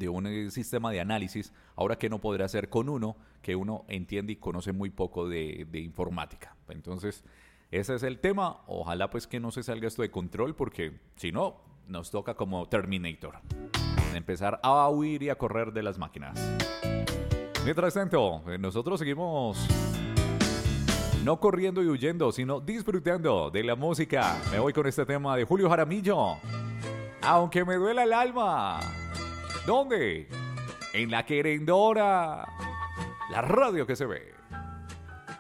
de un sistema de análisis, ahora que no podrá hacer con uno que uno entiende y conoce muy poco de informática. Entonces, ese es el tema. Ojalá pues que no se salga esto de control, porque si no, nos toca como Terminator, empezar a huir y a correr de las máquinas. Mientras tanto, nosotros seguimos no corriendo y huyendo, sino disfrutando de la música. Me voy con este tema de Julio Jaramillo, Aunque me duela el alma. ¿Dónde? En La Querendona, la radio que se ve.